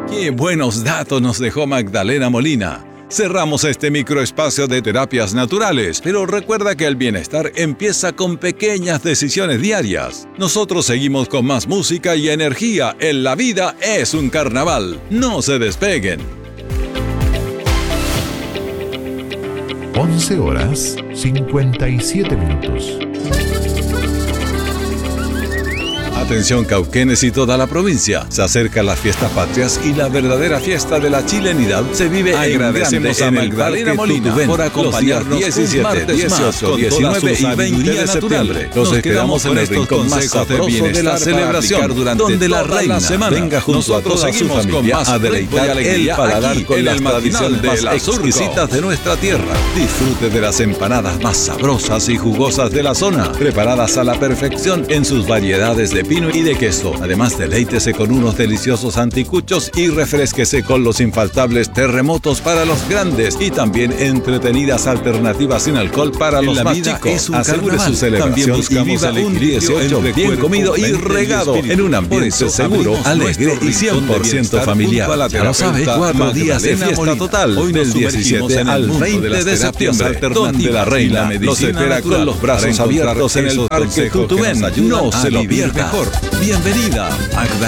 Qué buenos datos nos dejó Magdalena Molina. Cerramos este microespacio de terapias naturales, pero recuerda que el bienestar empieza con pequeñas decisiones diarias. Nosotros seguimos con más música y energía. En La Vida es un carnaval. No se despeguen. 11:57. Atención cauquenes y toda la provincia. Se acercan las fiestas patrias y la verdadera fiesta de la chilenidad se vive Agradecemos en a Magdalena Molina por acompañarnos 17, 18, 19 y 20 de septiembre. Los esperamos en el rincón más sabroso de la celebración, donde la reina venga junto a toda su familia a deleitar el paladar con las tradiciones más exquisitas de nuestra tierra. Disfrute de las empanadas más sabrosas y jugosas de la zona, preparadas a la perfección en sus variedades de pino y de queso. Además, deleítese con unos deliciosos anticuchos y refrésquese con los infaltables terremotos para los grandes y también entretenidas alternativas sin alcohol para los más chicos. Asegure su celebración y viva un 18 bien comido y regado en un ambiente seguro, alegre y 100% familiar. Ya lo sabe, 4 días de fiesta total, del 17 al 20 de septiembre, donde la reina los espera con los brazos abiertos en el Parque Tutubén. No se lo pierda. Bienvenida, Magdalena.